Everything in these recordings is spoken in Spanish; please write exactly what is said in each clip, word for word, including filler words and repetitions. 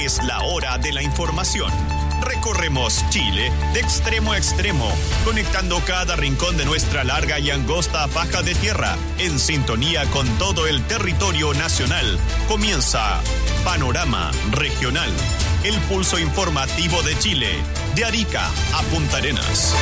Es la hora de la información. Recorremos Chile de extremo a extremo, conectando cada rincón de nuestra larga y angosta faja de tierra, en sintonía con todo el territorio nacional. Comienza Panorama Regional, el pulso informativo de Chile, de Arica a Punta Arenas.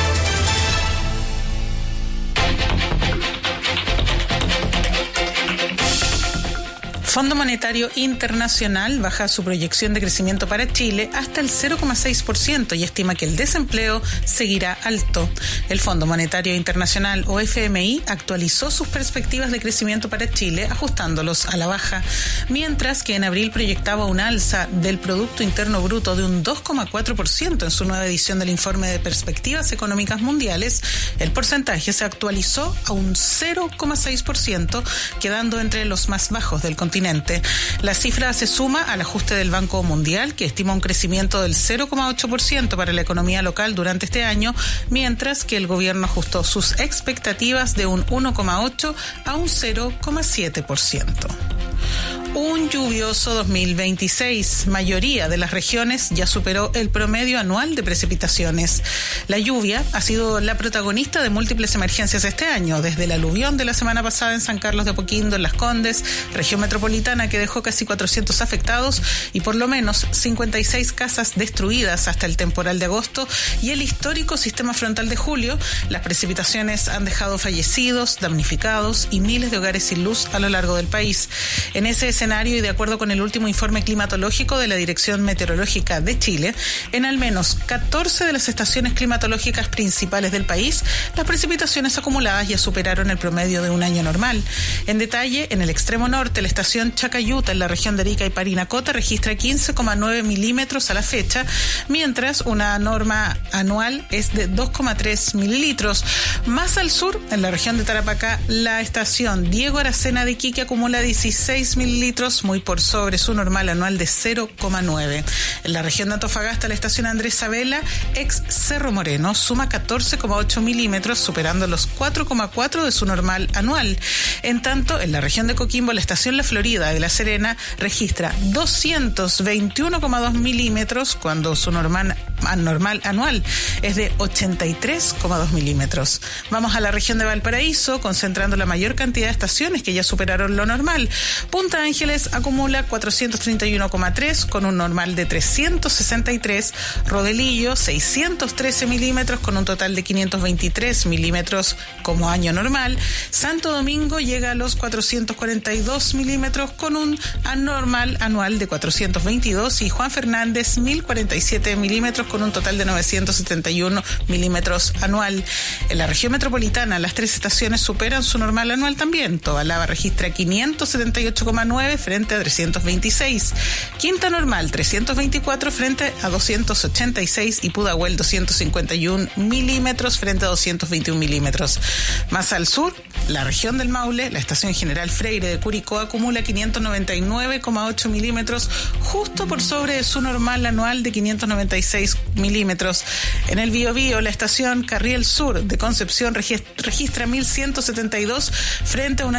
Fondo Monetario Internacional baja su proyección de crecimiento para Chile hasta el cero coma seis por ciento y estima que el desempleo seguirá alto. El Fondo Monetario Internacional, o F M I, actualizó sus perspectivas de crecimiento para Chile, ajustándolos a la baja, mientras que en abril proyectaba una alza del Producto Interno Bruto de un dos coma cuatro por ciento en su nueva edición del Informe de Perspectivas Económicas Mundiales. El porcentaje se actualizó a un cero coma seis por ciento, quedando entre los más bajos del continente. La cifra se suma al ajuste del Banco Mundial, que estima un crecimiento del cero coma ocho por ciento para la economía local durante este año, mientras que el gobierno ajustó sus expectativas de un uno coma ocho a un cero coma siete por ciento. Un lluvioso dos mil veintiséis. Mayoría de las regiones ya superó el promedio anual de precipitaciones. La lluvia ha sido la protagonista de múltiples emergencias este año, desde el aluvión de la semana pasada en San Carlos de Apoquindo, en Las Condes, región metropolitana, que dejó casi cuatrocientos afectados y por lo menos cincuenta y seis casas destruidas hasta el temporal de agosto y el histórico sistema frontal de julio. Las precipitaciones han dejado fallecidos, damnificados y miles de hogares sin luz a lo largo del país. En ese escenario, y de acuerdo con el último informe climatológico de la Dirección Meteorológica de Chile, en al menos catorce de las estaciones climatológicas principales del país, las precipitaciones acumuladas ya superaron el promedio de un año normal. En detalle, en el extremo norte, la estación Chacayuta, en la región de Arica y Parinacota, registra quince coma nueve milímetros a la fecha, mientras una norma anual es de dos coma tres mililitros. Más al sur, en la región de Tarapacá, la estación Diego Aracena de Iquique acumula dieciséis mililitros, muy por sobre su normal anual de cero coma nueve. En la región de Antofagasta, la estación Andrés Sabela, ex Cerro Moreno, suma catorce coma ocho milímetros, superando los cuatro coma cuatro de su normal anual. En tanto, en la región de Coquimbo, la estación La Florida de La Serena registra doscientos veintiuno coma dos milímetros, cuando su normal, normal anual es de ochenta y tres coma dos milímetros. Vamos a la región de Valparaíso, concentrando la mayor cantidad de estaciones que ya superaron lo normal. Punta Ángeles acumula cuatrocientos treinta y uno coma tres con un normal de trescientos sesenta y tres, Rodelillo seiscientos trece milímetros con un total de quinientos veintitrés milímetros como año normal, Santo Domingo llega a los cuatrocientos cuarenta y dos milímetros con un anormal anual de cuatrocientos veintidós y Juan Fernández mil cuarenta y siete milímetros con un total de novecientos setenta y uno milímetros anual. En la región metropolitana, las tres estaciones superan su normal anual también. Tobalaba registra quinientos setenta y ocho coma nueve frente a trescientos veintiséis, Quinta Normal trescientos veinticuatro frente a doscientos ochenta y seis y Pudahuel doscientos cincuenta y uno milímetros frente a doscientos veintiuno milímetros. Más al sur, la región del Maule, la estación General Freire de Curicó acumula quinientos noventa y nueve coma ocho milímetros, justo por sobre su normal anual de quinientos noventa y seis milímetros. En el Biobío, la estación Carriel Sur de Concepción registra mil ciento setenta y dos frente a una